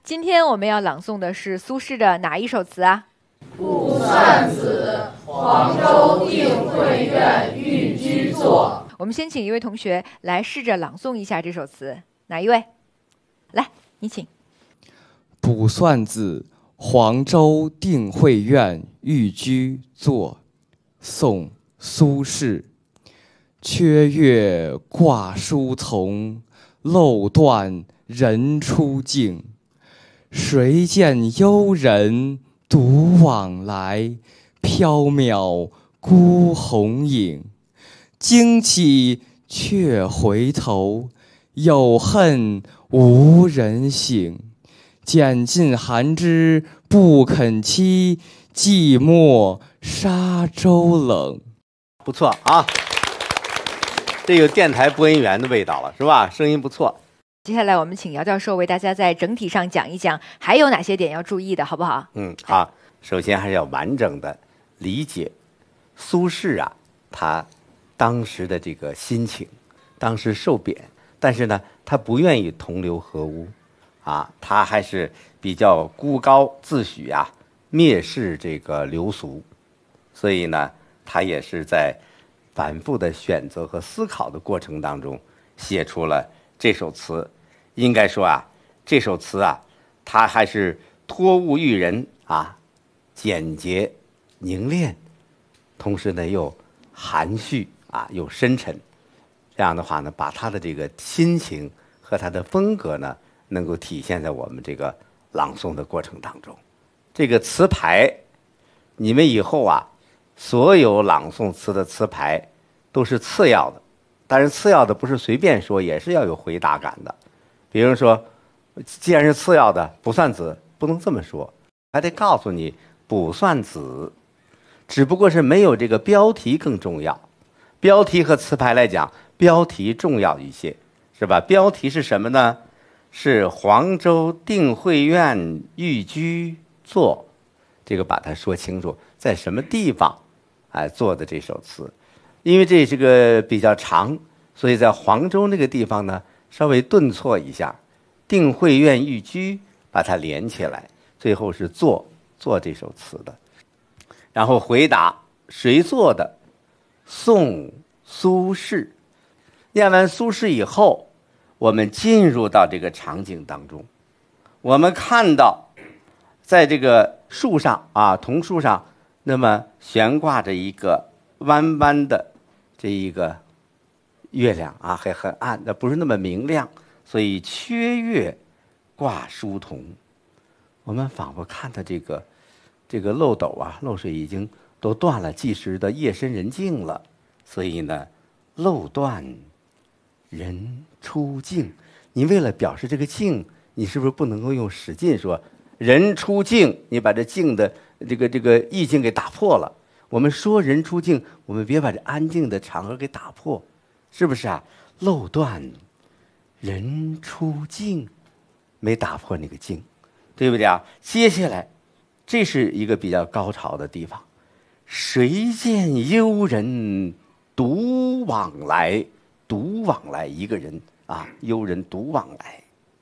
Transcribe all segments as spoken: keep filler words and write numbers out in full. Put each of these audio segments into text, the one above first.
今天我们要朗诵的是苏轼的哪一首词啊？ 卜算子·黄州定慧院寓居作。 我们先请一位同学来试着朗诵一下这首词，哪一位？来，你请。 卜算子·黄州定慧院寓居作，宋·苏轼。缺月挂书从，漏断人初静。谁见幽人独往来，缥缈孤鸿影。惊起却回头，有恨无人省。拣尽寒枝不肯栖，寂寞沙洲冷。 不错啊，这有电台播音员的味道了，是吧？声音不错。 接下来我们请姚教授为大家在整体上讲一讲，还有哪些点要注意的，好不好？ 嗯，好。首先还是要完整的理解苏轼啊，他当时的这个心情。当时受贬，但是呢，他不愿意同流合污，啊，他还是比较孤高自诩啊，蔑视这个流俗，所以呢，他也是在反复的选择和思考的过程当中，写出了这首词。应该说啊，这首词啊，他还是托物育人啊，简洁凝练，同时呢又含蓄啊，又深沉。这样的话呢，把他的这个心情和他的风格呢，能够体现在我们这个朗诵的过程当中。这个词牌，你们以后啊，所有朗诵词的词牌都是次要的，但是次要的不是随便说，也是要有回答感的。比如说，既然是次要的，卜算子不能这么说，还得告诉你卜算子，只不过是没有这个标题更重要。标题和词牌来讲，标题重要一些，是吧？标题是什么呢？是黄州定慧院寓居作，这个把它说清楚，在什么地方哎做的这首词。因为这是个比较长，所以在黄州那个地方呢，稍微顿挫一下，定慧院寓居把它连起来，最后是作作这首词的。然后回答谁做的？宋苏轼。念完苏轼以后，我们进入到这个场景当中，我们看到在这个树上啊，桐树上，那么悬挂着一个弯弯的这一个月亮啊，还很暗，那不是那么明亮，所以缺月挂书童。我们仿佛看到这个这个漏斗啊，漏水已经都断了，即时的夜深人静了，所以呢，漏断人初静。你为了表示这个静，你是不是不能够用使劲说人初静？你把这静的这个这个意境给打破了。我们说人初静，我们别把这安静的场合给打破，是不是啊？漏断人初静，没打破那个静，对不对啊？接下来，这是一个比较高潮的地方。谁见幽人独往来？独往来，一个人啊，幽人独往来。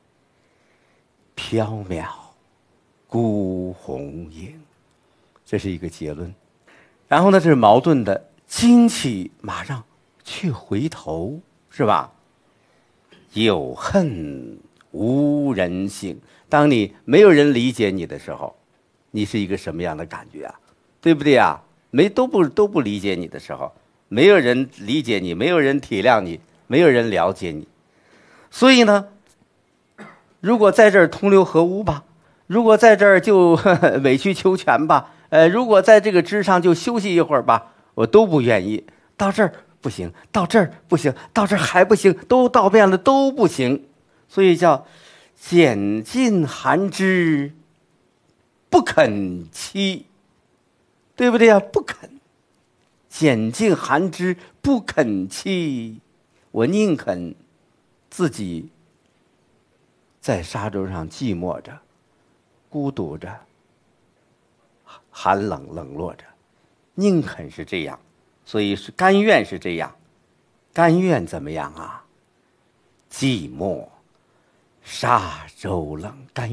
缥缈孤鸿影，这是一个结论。然后呢，这是矛盾的，惊起马上去回头，是吧？有恨无人省。当你没有人理解你的时候，你是一个什么样的感觉啊？对不对啊？没都不都不理解你的时候，没有人理解你，没有人体谅你，没有人了解你。所以呢，如果在这儿同流合污吧，如果在这儿就呵呵委曲求全吧，呃，如果在这个枝上就休息一会儿吧，我都不愿意。到这儿不行，到这儿不行，到这儿还不行，都到遍了都不行。所以叫拣尽寒枝不肯栖，对不对呀？不肯，拣尽寒枝不肯栖，我宁肯自己在沙洲上寂寞着，孤独着，寒冷冷落着，宁肯是这样，所以是甘愿是这样，甘愿怎么样啊？寂寞沙洲冷，甘愿。